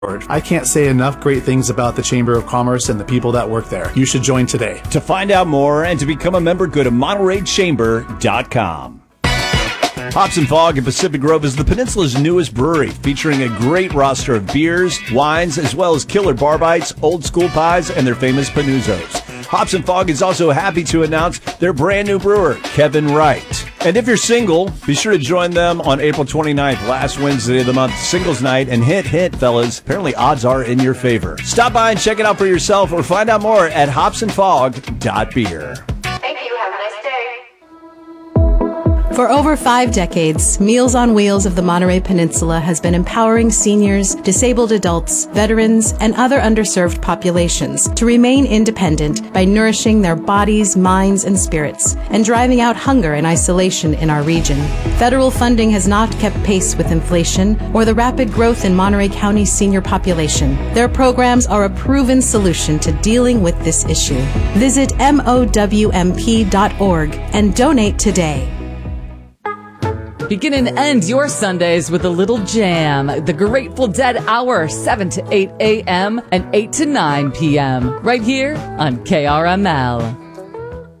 I can't say enough great things about the Chamber of Commerce and the people that work there. You should join today. To find out more and to become a member, go to MontereyChamber.com. Hops and Fog in Pacific Grove is the peninsula's newest brewery, featuring a great roster of beers, wines, as well as killer bar bites, old school pies, and their famous panuzzos. Hops and Fog is also happy to announce their brand new brewer, Kevin Wright. And if you're single, be sure to join them on April 29th, last Wednesday of the month, Singles Night, and hint, fellas, apparently odds are in your favor. Stop by and check it out for yourself or find out more at hopsandfog.beer. Thank you. Have a nice day. For over 5 decades, Meals on Wheels of the Monterey Peninsula has been empowering seniors, disabled adults, veterans, and other underserved populations to remain independent by nourishing their bodies, minds, and spirits, and driving out hunger and isolation in our region. Federal funding has not kept pace with inflation or the rapid growth in Monterey County's senior population. Their programs are a proven solution to dealing with this issue. Visit MOWMP.org and donate today. Begin and end your Sundays with a little jam. The Grateful Dead Hour, 7 to 8 a.m. and 8 to 9 p.m. right here on KRML.